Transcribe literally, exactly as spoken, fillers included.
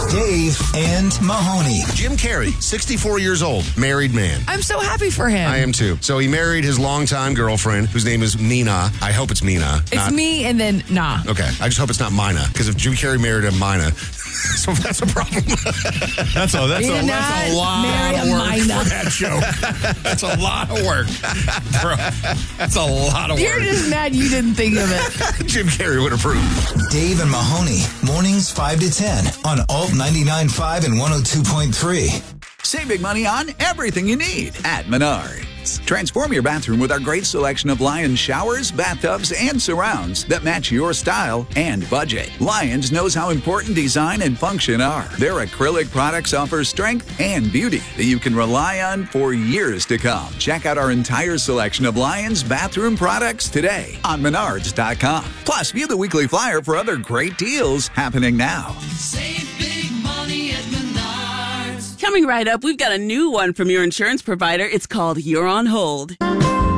Dave and Mahoney. Jim Carrey, sixty-four years old, married man. I'm so happy for him. I am too. So he married his longtime girlfriend, whose name is Mina. I hope it's Mina. It's not, me and then nah. Okay. I just hope it's not Mina, because if Jim Carrey married a Mina, so that's a problem. That's a, that's You're a, that's a lot marry of a work Mina. for that joke. That's a lot of work. Bro, that's a lot of work. You're just mad you didn't think of it. Jim Carrey would approve. Dave and Mahoney, mornings five to ten on Alt ninety-nine point five and one oh two point three. Save big money on everything you need at Menards. Transform your bathroom with our great selection of Lions showers, bathtubs, and surrounds that match your style and budget. Lions knows how important design and function are. Their acrylic products offer strength and beauty that you can rely on for years to come. Check out our entire selection of Lions bathroom products today on Menards dot com. Plus, view the weekly flyer for other great deals happening now. Save big money at Menards. Coming right up, we've got a new one from your insurance provider. It's called You're on Hold.